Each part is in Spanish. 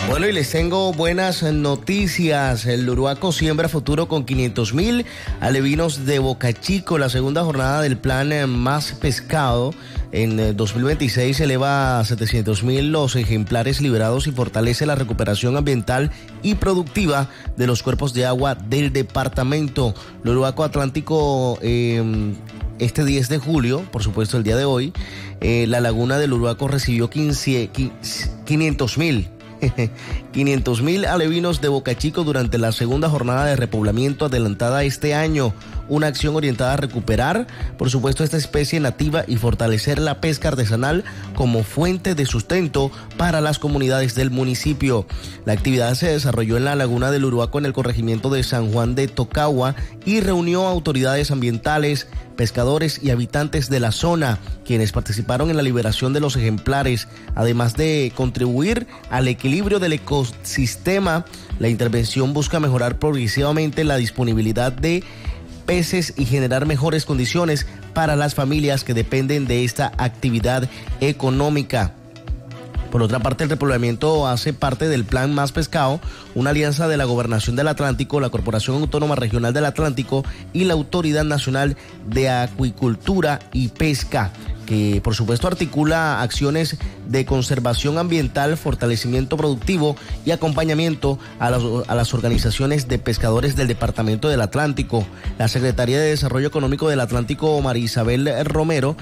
Bueno, y les tengo buenas noticias. El Luruaco siembra futuro con 500,000 alevinos de Boca Chico. La segunda jornada del plan Más Pescado en 2026 eleva a 700,000 los ejemplares liberados y fortalece la recuperación ambiental y productiva de los cuerpos de agua del departamento. Luruaco Atlántico, este 10 de julio, por supuesto el día de hoy, la laguna del Luruaco recibió 500,000 alevinos de Boca Chico durante la segunda jornada de repoblamiento adelantada este año. Una acción orientada a recuperar, por supuesto, esta especie nativa y fortalecer la pesca artesanal como fuente de sustento para las comunidades del municipio. La actividad se desarrolló en la laguna del Luruaco en el corregimiento de San Juan de Tocagua y reunió a autoridades ambientales, pescadores y habitantes de la zona, quienes participaron en la liberación de los ejemplares. Además de contribuir al equilibrio del ecosistema, la intervención busca mejorar progresivamente la disponibilidad de peces y generar mejores condiciones para las familias que dependen de esta actividad económica. Por otra parte, el repoblamiento hace parte del Plan Más Pescado, una alianza de la Gobernación del Atlántico, la Corporación Autónoma Regional del Atlántico y la Autoridad Nacional de Acuicultura y Pesca, que por supuesto articula acciones de conservación ambiental, fortalecimiento productivo y acompañamiento a las organizaciones de pescadores del Departamento del Atlántico. La Secretaría de Desarrollo Económico del Atlántico, María Isabel Romero,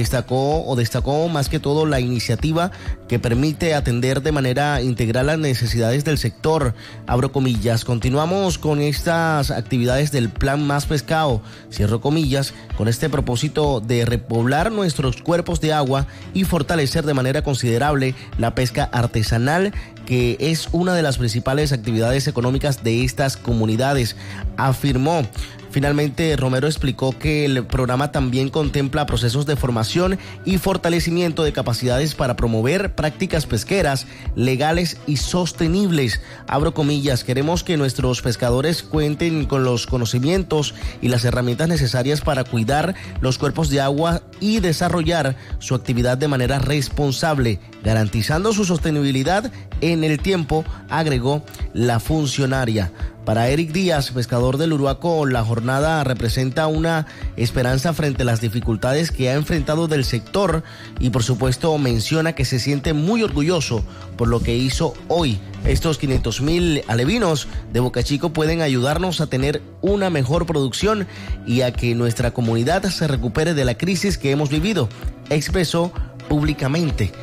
destacó más que todo la iniciativa que permite atender de manera integral las necesidades del sector. Abro comillas, continuamos con estas actividades del Plan Más Pescado, cierro comillas, con este propósito de repoblar nuestros cuerpos de agua y fortalecer de manera considerable la pesca artesanal, que es una de las principales actividades económicas de estas comunidades, afirmó. Finalmente, Romero explicó que el programa también contempla procesos de formación y fortalecimiento de capacidades para promover prácticas pesqueras legales y sostenibles. Abro comillas, queremos que nuestros pescadores cuenten con los conocimientos y las herramientas necesarias para cuidar los cuerpos de agua y desarrollar su actividad de manera responsable, garantizando su sostenibilidad en el tiempo, agregó la funcionaria. Para Eric Díaz, pescador del Luruaco, la jornada representa una esperanza frente a las dificultades que ha enfrentado del sector y por supuesto menciona que se siente muy orgulloso por lo que hizo hoy. Estos 500,000 alevinos de Boca Chico pueden ayudarnos a tener una mejor producción y a que nuestra comunidad se recupere de la crisis que hemos vivido, expresó públicamente.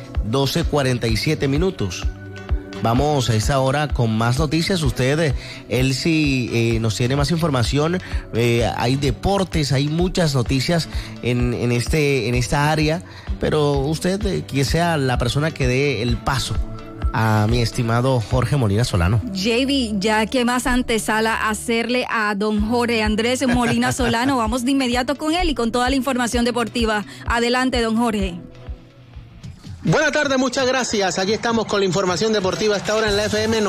12:47. Vamos a esta hora con más noticias. Usted, Elsie, nos tiene más información. Hay deportes, hay muchas noticias en esta área, pero usted, que sea la persona que dé el paso a mi estimado Jorge Molina Solano. JB, ya que más antesala hacerle a don Jorge Andrés Molina Solano, vamos de inmediato con él y con toda la información deportiva. Adelante, don Jorge. Buenas tardes, muchas gracias. Aquí estamos con la información deportiva hasta ahora en la FM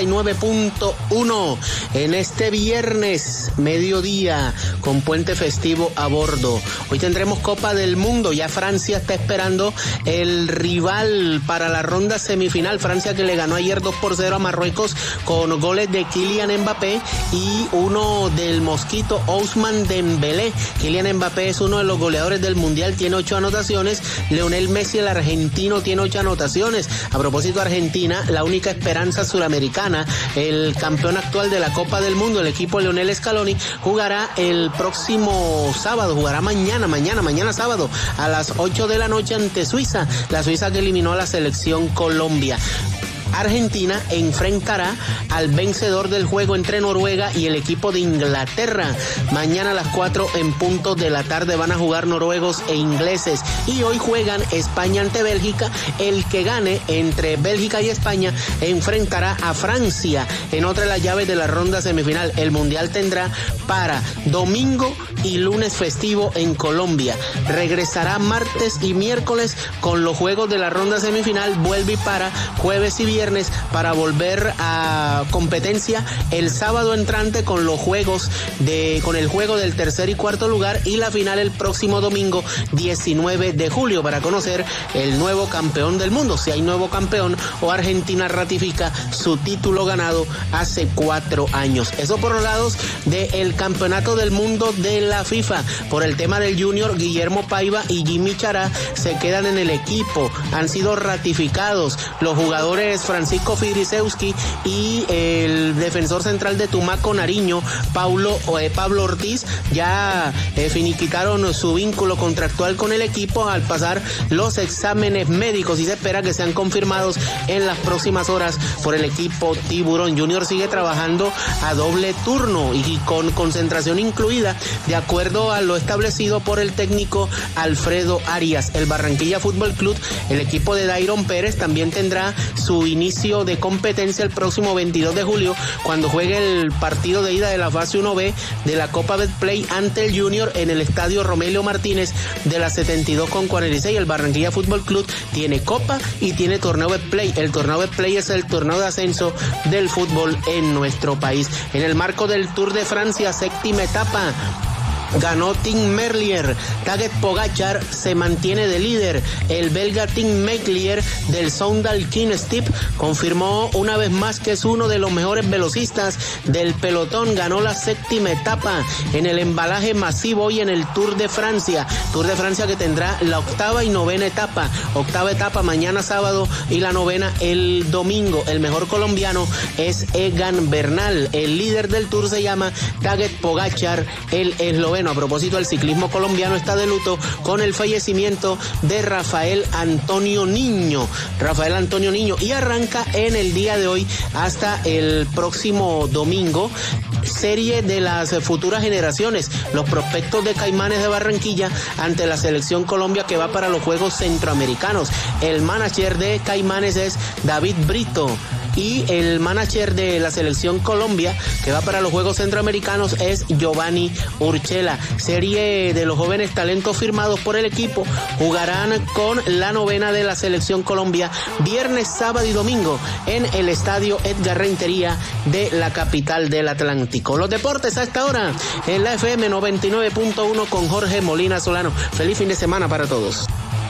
99.1 en este viernes mediodía con puente festivo a bordo. Hoy tendremos Copa del Mundo, ya Francia está esperando el rival para la ronda semifinal. Francia, que le ganó ayer 2-0 a Marruecos con goles de Kylian Mbappé y uno del mosquito Ousmane Dembélé. Kylian Mbappé es uno de los goleadores del Mundial, tiene 8 anotaciones. Lionel Messi, el argentino, tiene 8 anotaciones. A propósito, Argentina, la única esperanza suramericana, el campeón actual de la Copa del Mundo, el equipo Lionel Scaloni, jugará el próximo sábado, jugará mañana sábado a las 8 de la noche ante Suiza, la Suiza que eliminó a la selección Colombia. Argentina enfrentará al vencedor del juego entre Noruega y el equipo de Inglaterra. Mañana a las 4:00 p.m. van a jugar noruegos e ingleses. Y hoy juegan España ante Bélgica. El que gane entre Bélgica y España enfrentará a Francia en otra de las llaves de la ronda semifinal. El Mundial tendrá para domingo y lunes festivo en Colombia. Regresará martes y miércoles con los juegos de la ronda semifinal. Vuelve y para jueves y viernes para volver a competencia el sábado entrante con los juegos con el juego del tercer y cuarto lugar, y la final el próximo domingo 19 de julio para conocer el nuevo campeón del mundo, si hay nuevo campeón o Argentina ratifica su título ganado hace 4 años. Eso por los lados del campeonato del mundo de la FIFA. Por el tema del Junior, Guillermo Paiva y Jimmy Chará se quedan en el equipo, han sido ratificados los jugadores Francisco Fidrisewski y el defensor central de Tumaco, Nariño, Pablo Ortiz, ya finiquitaron su vínculo contractual con el equipo al pasar los exámenes médicos y se espera que sean confirmados en las próximas horas por el equipo Tiburón. Junior sigue trabajando a doble turno y con concentración incluida, de acuerdo a lo establecido por el técnico Alfredo Arias. El Barranquilla Fútbol Club, el equipo de Dairon Pérez, también tendrá su inicio de competencia el próximo 22 de julio cuando juegue el partido de ida de la fase 1B de la Copa Betplay ante el Junior en el estadio Romelio Martínez de la 72/46. El Barranquilla Fútbol Club tiene Copa y tiene torneo Betplay. El torneo Betplay es el torneo de ascenso del fútbol en nuestro país. En el marco del Tour de Francia, séptima etapa, ganó Tim Merlier. Tadej Pogačar se mantiene de líder. El belga Tim Merlier del Soudal King Steep confirmó una vez más que es uno de los mejores velocistas del pelotón. Ganó la séptima etapa en el embalaje masivo hoy en el Tour de Francia. Tour de Francia que tendrá la octava y novena etapa. Octava etapa mañana sábado y la novena el domingo. El mejor colombiano es Egan Bernal. El líder del Tour se llama Tadej Pogačar, el esloveno. A propósito, el ciclismo colombiano está de luto con el fallecimiento de Rafael Antonio Niño. Y arranca en el día de hoy hasta el próximo domingo serie de las futuras generaciones, los prospectos de Caimanes de Barranquilla ante la selección Colombia que va para los Juegos Centroamericanos. El manager de Caimanes es David Brito y el manager de la selección Colombia que va para los Juegos Centroamericanos es Giovanni Urchela. Serie de los jóvenes talentos firmados por el equipo jugarán con la novena de la selección Colombia viernes, sábado y domingo en el estadio Edgar Rentería de la capital del Atlántico. Los deportes a esta hora en la FM 99.1 con Jorge Molina Solano. Feliz fin de semana para todos.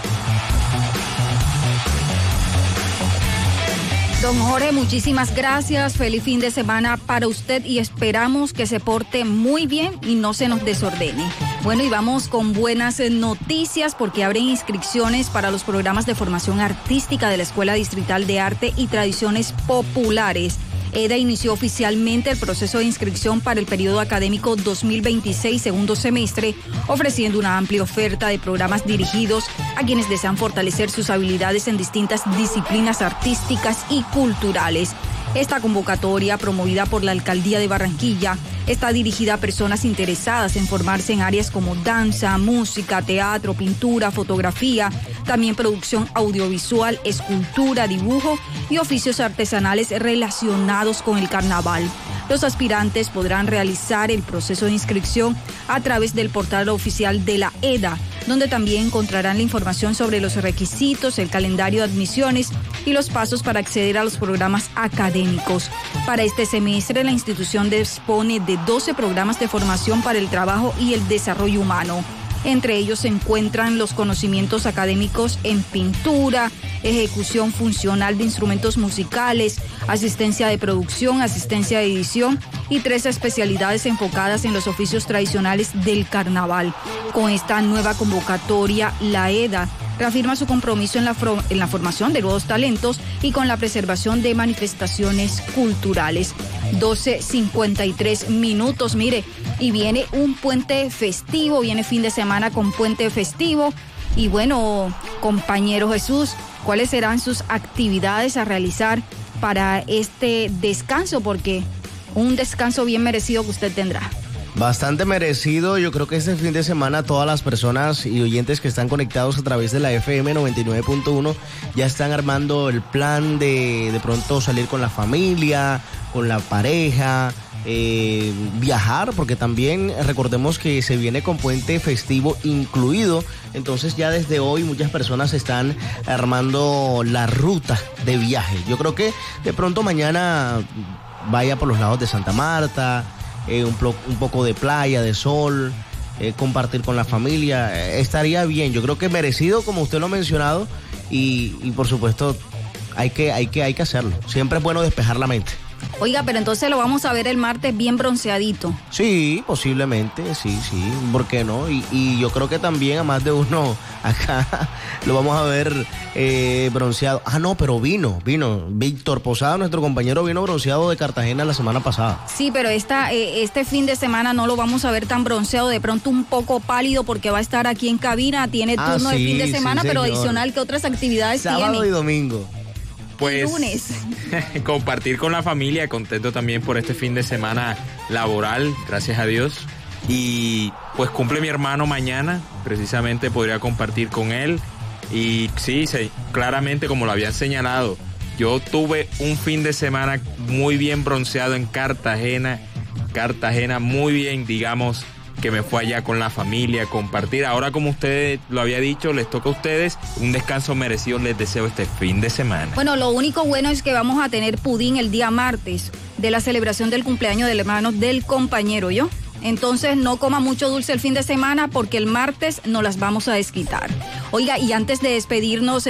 Don Jorge, muchísimas gracias. Feliz fin de semana para usted y esperamos que se porte muy bien y no se nos desordene. Bueno, y vamos con buenas noticias porque abren inscripciones para los programas de formación artística de la Escuela Distrital de Arte y Tradiciones Populares. EDA inició oficialmente el proceso de inscripción para el periodo académico 2026, segundo semestre, ofreciendo una amplia oferta de programas dirigidos a quienes desean fortalecer sus habilidades en distintas disciplinas artísticas y culturales. Esta convocatoria, promovida por la Alcaldía de Barranquilla, está dirigida a personas interesadas en formarse en áreas como danza, música, teatro, pintura, fotografía, también producción audiovisual, escultura, dibujo y oficios artesanales relacionados con el carnaval. Los aspirantes podrán realizar el proceso de inscripción a través del portal oficial de la EDA, donde también encontrarán la información sobre los requisitos, el calendario de admisiones y los pasos para acceder a los programas académicos. Para este semestre, la institución dispone de 12 programas de formación para el trabajo y el desarrollo humano. Entre ellos se encuentran los conocimientos académicos en pintura, ejecución funcional de instrumentos musicales, asistencia de producción, asistencia de edición y 3 especialidades enfocadas en los oficios tradicionales del carnaval. Con esta nueva convocatoria, la EDA reafirma su compromiso en la formación de nuevos talentos y con la preservación de manifestaciones culturales. 12:53 minutos, mire, y viene un puente festivo, viene fin de semana con puente festivo. Y bueno, compañero Jesús, ¿cuáles serán sus actividades a realizar para este descanso? Porque un descanso bien merecido que usted tendrá. Bastante merecido. Yo creo que este fin de semana todas las personas y oyentes que están conectados a través de la FM 99.1 ya están armando el plan de pronto salir con la familia, con la pareja, viajar, porque también recordemos que se viene con puente festivo incluido, entonces ya desde hoy muchas personas están armando la ruta de viaje. Yo creo que de pronto mañana vaya por los lados de Santa Marta, un poco de playa, de sol, compartir con la familia, estaría bien. Yo creo que merecido, como usted lo ha mencionado, y por supuesto hay que hacerlo. Siempre es bueno despejar la mente. Oiga, pero entonces lo vamos a ver el martes bien bronceadito. Sí, posiblemente, sí, ¿por qué no? Y yo creo que también a más de uno acá lo vamos a ver bronceado. Ah, no, pero vino. Víctor Posada, nuestro compañero, vino bronceado de Cartagena la semana pasada. Sí, pero este fin de semana no lo vamos a ver tan bronceado, de pronto un poco pálido porque va a estar aquí en cabina, tiene turno de fin de semana, pero adicional, ¿qué otras actividades tiene? Sábado y domingo. Pues lunes. Compartir con la familia, contento también por este fin de semana laboral, gracias a Dios. Y pues cumple mi hermano mañana, precisamente podría compartir con él. Y sí, claramente como lo habían señalado, yo tuve un fin de semana muy bien bronceado en Cartagena, muy bien, digamos, que me fue allá con la familia, compartir. Ahora, como usted lo había dicho, les toca a ustedes un descanso merecido, les deseo este fin de semana. Bueno, lo único bueno es que vamos a tener pudín el día martes de la celebración del cumpleaños del hermano del compañero, ¿yo? Entonces no coma mucho dulce el fin de semana porque el martes no las vamos a desquitar. Oiga, y antes de despedirnos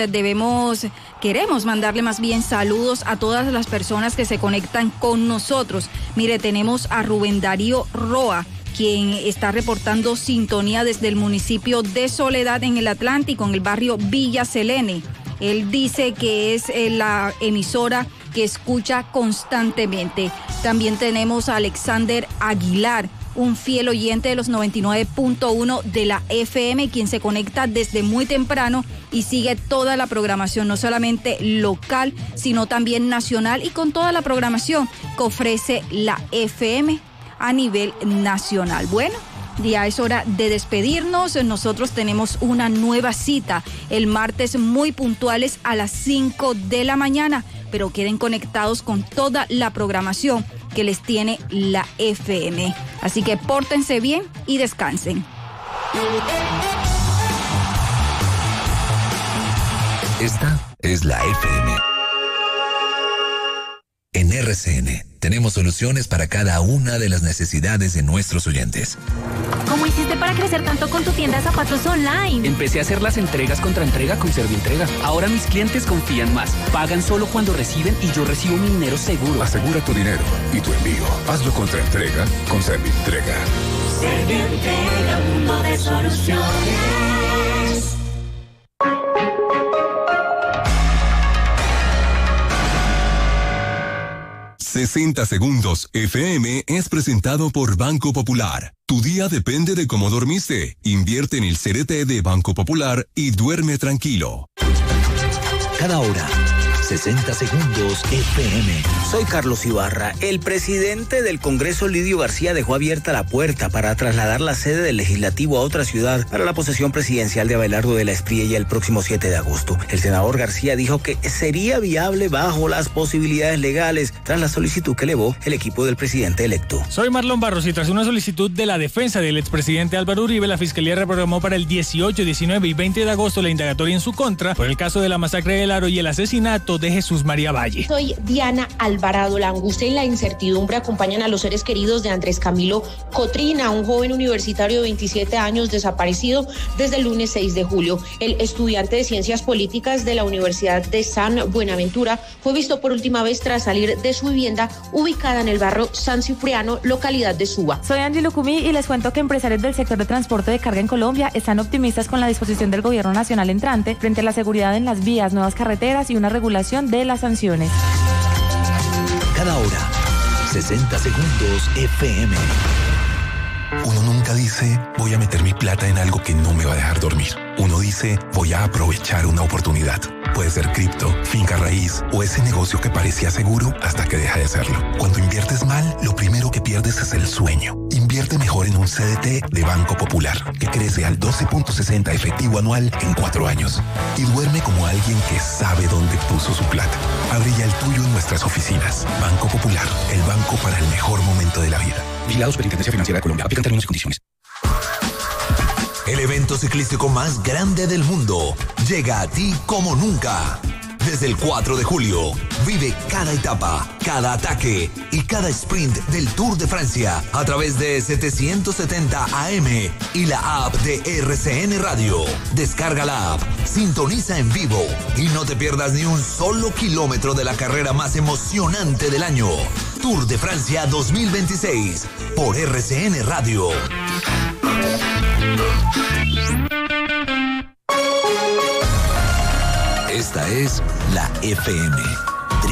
queremos mandarle más bien saludos a todas las personas que se conectan con nosotros. Mire, tenemos a Rubén Darío Roa, quien está reportando sintonía desde el municipio de Soledad en el Atlántico, en el barrio Villa Selene. Él dice que es la emisora que escucha constantemente. También tenemos a Alexander Aguilar, un fiel oyente de los 99.1 de la FM, quien se conecta desde muy temprano y sigue toda la programación, no solamente local, sino también nacional, y con toda la programación que ofrece la FM a nivel nacional. Bueno, ya es hora de despedirnos. Nosotros tenemos una nueva cita el martes muy puntuales a las 5 de la mañana, pero queden conectados con toda la programación que les tiene la FM. Así que pórtense bien y descansen. Esta es la FM. En RCN tenemos soluciones para cada una de las necesidades de nuestros oyentes. ¿Cómo hiciste para crecer tanto con tu tienda de zapatos online? Empecé a hacer las entregas contra entrega con Servientrega. Ahora mis clientes confían más. Pagan solo cuando reciben y yo recibo mi dinero seguro. Asegura tu dinero y tu envío. Hazlo contra entrega con Servientrega. Servientrega, mundo de soluciones. 60 Segundos FM es presentado por Banco Popular. Tu día depende de cómo dormiste. Invierte en el CDT de Banco Popular y duerme tranquilo. Cada hora, 60 Segundos FM. Soy Carlos Ibarra. El presidente del Congreso, Lidio García, dejó abierta la puerta para trasladar la sede del Legislativo a otra ciudad para la posesión presidencial de Abelardo de la Espriella el próximo 7 de agosto. El senador García dijo que sería viable bajo las posibilidades legales tras la solicitud que elevó el equipo del presidente electo. Soy Marlon Barros y tras una solicitud de la defensa del expresidente Álvaro Uribe, la Fiscalía reprogramó para el 18, 19 y 20 de agosto la indagatoria en su contra por el caso de la masacre del Aro y el asesinato de Jesús María Valle. Soy Diana Alvarado. La angustia y la incertidumbre acompañan a los seres queridos de Andrés Camilo Cotrina, un joven universitario de 27 años desaparecido desde el lunes 6 de julio. El estudiante de Ciencias Políticas de la Universidad de San Buenaventura fue visto por última vez tras salir de su vivienda ubicada en el barrio San Cipriano, localidad de Suba. Soy Angelo Cumí y les cuento que empresarios del sector de transporte de carga en Colombia están optimistas con la disposición del gobierno nacional entrante frente a la seguridad en las vías, nuevas carreteras y una regulación de las sanciones. Cada hora, 60 Segundos FM. Uno nunca dice, voy a meter mi plata en algo que no me va a dejar dormir. Uno dice, voy a aprovechar una oportunidad. Puede ser cripto, finca raíz o ese negocio que parecía seguro hasta que deja de serlo. Cuando inviertes mal, lo primero que pierdes es el sueño. Invierte mejor en un CDT de Banco Popular, que crece al 12.60 efectivo anual en 4 años. Y duerme como alguien que sabe dónde puso su plata. Abre ya el tuyo en nuestras oficinas. Banco Popular, el banco para el mejor momento de la vida. Vigilado Superintendencia Financiera de Colombia. Aplican términos y condiciones. El evento ciclístico más grande del mundo llega a ti como nunca. Desde el 4 de julio, vive cada etapa, cada ataque y cada sprint del Tour de Francia a través de 770 AM y la app de RCN Radio. Descarga la app, sintoniza en vivo y no te pierdas ni un solo kilómetro de la carrera más emocionante del año. Tour de Francia 2026 por RCN Radio. Esta es la FM.